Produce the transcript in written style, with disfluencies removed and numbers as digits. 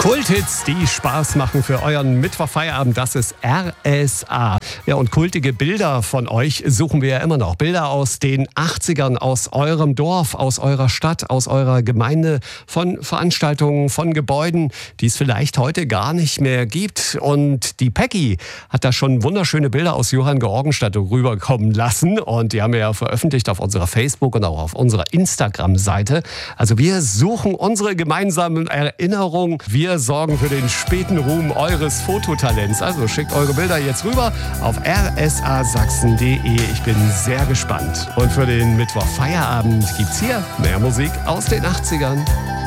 Kulthits, die Spaß machen für euren Mittwochfeierabend, das ist RSA. Ja, und kultige Bilder von euch suchen wir ja immer noch. Bilder aus den 80ern, aus eurem Dorf, aus eurer Stadt, aus eurer Gemeinde, von Veranstaltungen, von Gebäuden, die es vielleicht heute gar nicht mehr gibt. Und die Peggy hat da schon wunderschöne Bilder aus Johanngeorgenstadt rüberkommen lassen. Und die haben wir ja veröffentlicht auf unserer Facebook- und auch auf unserer Instagram-Seite. Also wir suchen unsere gemeinsamen Erinnerungen. Wir sorgen für den späten Ruhm eures Fototalents. Also schickt eure Bilder jetzt rüber auf rsasachsen.de. Ich bin sehr gespannt. Und für den Mittwochfeierabend gibt's hier mehr Musik aus den 80ern.